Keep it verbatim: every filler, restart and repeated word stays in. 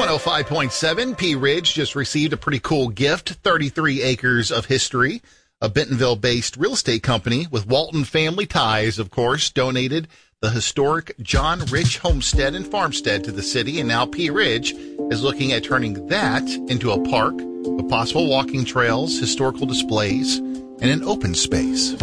one oh five point seven, P Ridge just received a pretty cool gift, thirty-three acres of history. A Bentonville-based real estate company with Walton family ties, of course, donated the historic John Rich homestead and farmstead to the city, and now P Ridge is looking at turning that into a park with possible walking trails, historical displays, and an open space.